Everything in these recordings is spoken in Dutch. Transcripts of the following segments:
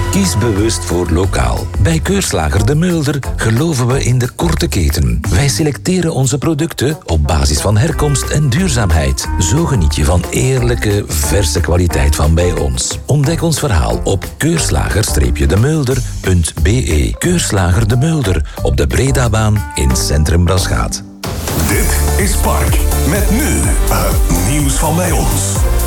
Kies bewust voor lokaal. Bij Keurslager De Mulder geloven we in de korte keten. Wij selecteren onze producten op basis van herkomst en duurzaamheid. Zo geniet je van eerlijke, verse kwaliteit van bij ons. Ontdek ons verhaal op keurslager-demulder.be. Keurslager De Mulder op de Bredabaan in Centrum Braschaat. Dit is Park. Met nu het nieuws van bij ons.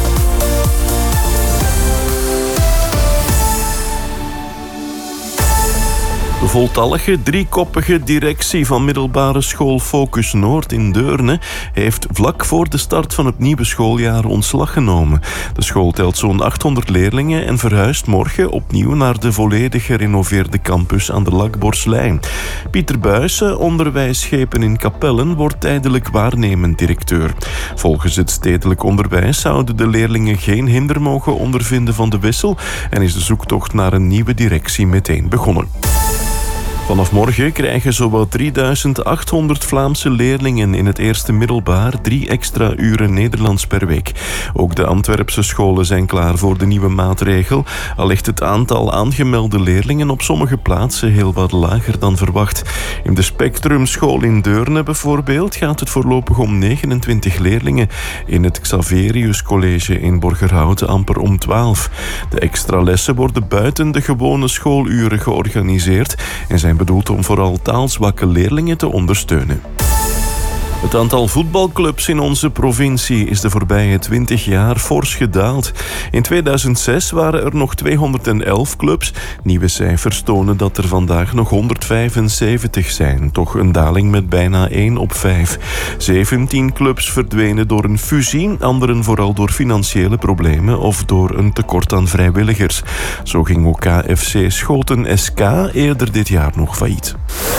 De voltallige, driekoppige directie van middelbare school Focus Noord in Deurne heeft vlak voor de start van het nieuwe schooljaar ontslag genomen. De school telt zo'n 800 leerlingen en verhuist morgen opnieuw naar de volledig gerenoveerde campus aan de Lakborslijn. Pieter Buijsen, onderwijsschepen in Kapellen, wordt tijdelijk waarnemend directeur. Volgens het stedelijk onderwijs zouden de leerlingen geen hinder mogen ondervinden van de wissel en is de zoektocht naar een nieuwe directie meteen begonnen. Vanaf morgen krijgen zowat 3800 Vlaamse leerlingen in het eerste middelbaar 3 extra uren Nederlands per week. Ook de Antwerpse scholen zijn klaar voor de nieuwe maatregel, al ligt het aantal aangemelde leerlingen op sommige plaatsen heel wat lager dan verwacht. In de Spectrumschool in Deurne bijvoorbeeld gaat het voorlopig om 29 leerlingen. In het Xaverius College in Borgerhout amper om 12. De extra lessen worden buiten de gewone schooluren georganiseerd en zijn bedoeld om vooral taalzwakke leerlingen te ondersteunen. Het aantal voetbalclubs in onze provincie is de voorbije 20 jaar fors gedaald. In 2006 waren er nog 211 clubs. Nieuwe cijfers tonen dat er vandaag nog 175 zijn. Toch een daling met bijna 1 op 5. 17 clubs verdwenen door een fusie, anderen vooral door financiële problemen of door een tekort aan vrijwilligers. Zo ging ook KFC Schoten SK eerder dit jaar nog failliet.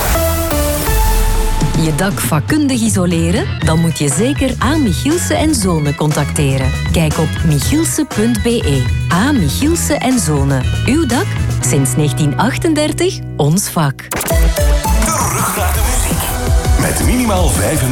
Je dak vakkundig isoleren? Dan moet je zeker A. Michielsen & Zonen contacteren. Kijk op michielsen.be. A. Michielsen & Zonen. Uw dak? Sinds 1938 ons vak. Terug naar de muziek. Met minimaal 95